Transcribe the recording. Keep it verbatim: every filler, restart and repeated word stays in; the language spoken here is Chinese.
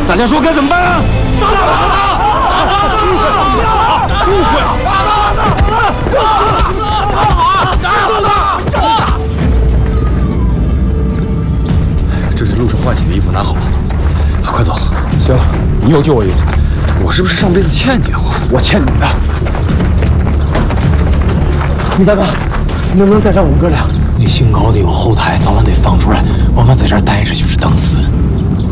大家说该怎么办啊？打打打打！误会啊！打打打打打！这是路上换洗的衣服，拿好了，快走。行，你又救我一次。我是不是上辈子欠你的？我我欠你的。李大哥，你能不能带上我们哥俩？那姓高的有后台，早晚得放出来。我们在这儿待着就是等死。